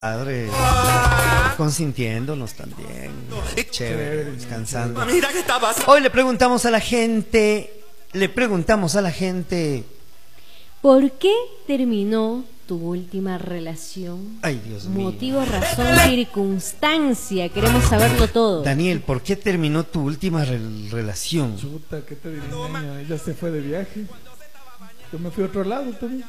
Padre, consintiéndonos también, chévere, descansando. Hoy le preguntamos a la gente, ¿por qué terminó tu última relación? Ay, Dios mío. Motivo, razón, circunstancia, queremos saberlo todo. Daniel, ¿por qué terminó tu última relación? Chuta, ¿qué te diré? Ella se fue de viaje. Yo me fui a otro lado también.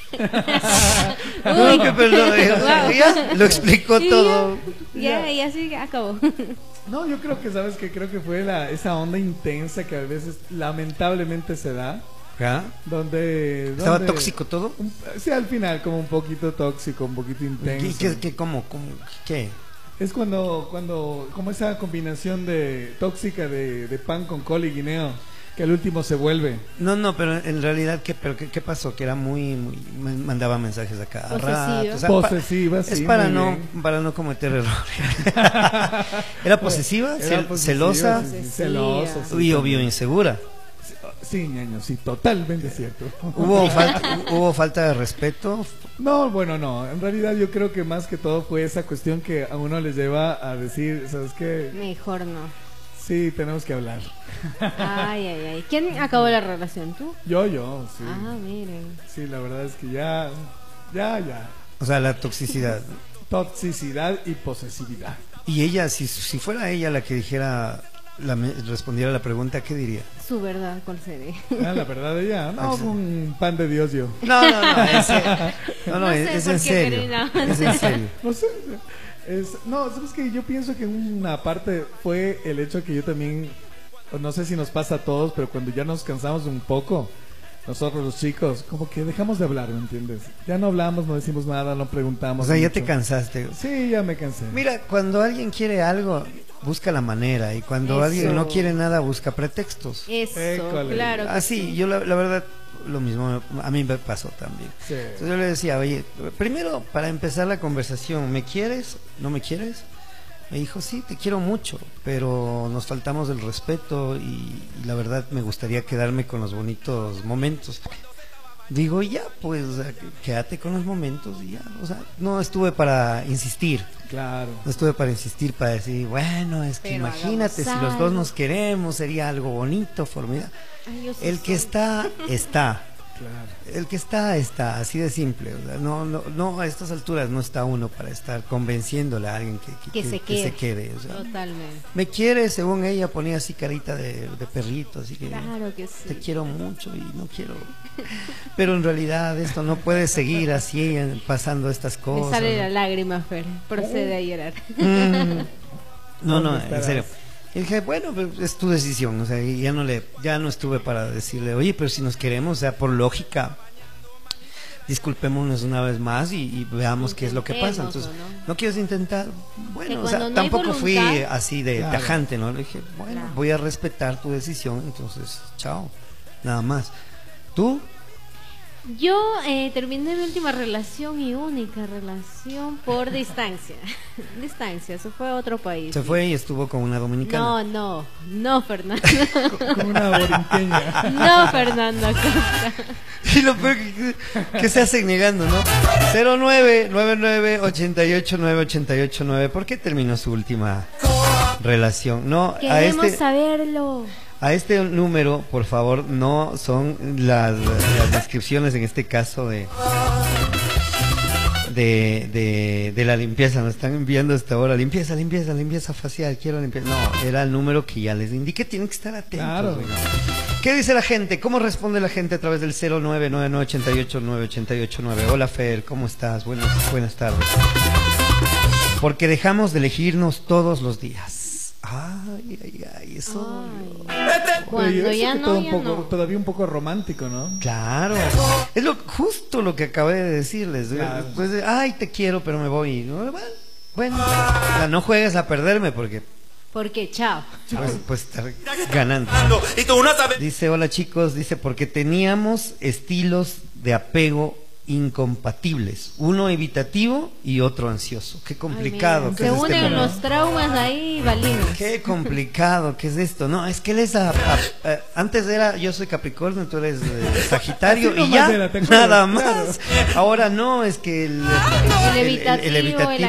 No, que perdón, ya lo explicó Sí, todo. Ya sí, acabó. No, yo creo que, ¿sabes qué? Creo que fue esa onda intensa que a veces lamentablemente se da. ¿Ya? Donde ¿Estaba tóxico todo? Sí, al final como un poquito tóxico, un poquito intenso. ¿Cómo? ¿Qué? Es cuando como esa combinación de tóxica de pan con col y guineo, que al último se vuelve. No, pero en realidad, ¿qué pasó? Que era muy, mandaba mensajes a cada rato. O sea, posesiva, sí. Es para no cometer errores. ¿Era posesiva? Era posesiva, ¿Celosa? Sí, celosa. Sí, Y obvio, insegura. Sí, ñaño, sí, totalmente cierto. ¿Hubo falta de respeto? No, bueno, no. En realidad yo creo que más que todo fue esa cuestión que a uno les lleva a decir, ¿sabes qué? Mejor no. Sí, tenemos que hablar. Ay. ¿Quién acabó la relación? ¿Tú? Yo, sí. Ah, miren. Sí, la verdad es que ya. O sea, la toxicidad. Toxicidad y posesividad. Y ella, si fuera ella la que dijera, respondiera a la pregunta, ¿qué diría? Su verdad, ¿cuál sería? La verdad de ella, no, un pan de Dios yo. No, es en serio. Es en serio. No sé. No, sabes que yo pienso que una parte fue el hecho que yo también, no sé si nos pasa a todos, pero cuando ya nos cansamos un poco, nosotros los chicos, como que dejamos de hablar, ¿me entiendes? Ya no hablamos, no decimos nada, no preguntamos. O sea, mucho. ya te cansaste. Sí, ya me cansé. Mira, cuando alguien quiere algo, busca la manera, y cuando alguien no quiere nada, busca pretextos. Eso, École. claro. Sí, yo la verdad, lo mismo a mí me pasó también. Sí. Entonces yo le decía, oye, primero para empezar la conversación, ¿me quieres? ¿No me quieres? Me dijo, sí, te quiero mucho, pero nos faltamos del respeto y la verdad me gustaría quedarme con los bonitos momentos. Digo, ya, pues, o sea, quédate con los momentos y ya, o sea, no estuve para insistir. Claro. No estuve para insistir, para decir, bueno, es que Pero imagínate, si los dos nos queremos, sería algo bonito, formidable. Ay, yo sí El que está, está. Claro. El que está, así de simple. O sea, no, a estas alturas no está uno para estar convenciéndole a alguien que se quede. O sea, totalmente. me quiere, según ella, ponía así carita de perrito, así que Claro que sí. te quiero mucho y no quiero. Pero en realidad esto no puede seguir así, pasando estas cosas. Me sale la lágrima, Fer. Procede a llorar. No, en serio. Y dije, bueno, pues es tu decisión, o sea, y ya no estuve para decirle, oye, pero si nos queremos, o sea, por lógica, disculpémonos una vez más y veamos qué es lo que pasa. Entonces, ¿no quieres intentar? Bueno, o sea, no tampoco fui voluntad, así de claro, tajante, ¿no? Le dije, bueno, claro, voy a respetar tu decisión, entonces, chao, nada más. ¿Tú? Yo terminé mi última relación, mi única relación por distancia. Distancia, se fue a otro país. Se fue y estuvo con una dominicana. No, Fernando. Con una borinqueña. No, Fernando Acosta. Y lo peor que se hacen negando, ¿no? 0999889889. ¿Por qué terminó su última relación? No, Queremos saberlo. a este número, por favor, no son las descripciones en este caso de la limpieza. Nos están enviando hasta ahora limpieza facial, quiero limpieza. No, era el número que ya les indiqué, tienen que estar atentos. Claro. ¿Qué dice la gente? ¿Cómo responde la gente a través del 0999889889? Hola Fer, ¿cómo estás? Buenas tardes. Porque dejamos de elegirnos todos los días. Ay, eso. Cuando ya no, todavía un poco romántico, ¿no? Claro, es justo lo que acabé de decirles. Claro. Pues, ay, te quiero, pero me voy. Bueno, o sea, no juegues a perderme porque chao. pues estar ganando. Dice, hola chicos, dice, porque teníamos estilos de apego incompatibles, uno evitativo y otro ansioso. Qué complicado. Ay, ¿Qué se es este unen tema? los traumas ahí, valimos. Qué complicado, ¿qué es esto? No, es que él es antes era, yo soy Capricornio, tú eres Sagitario Así y nomás ya, era, ¿te acuerdas? nada Claro. más. Ahora no, es que el El evitativo, el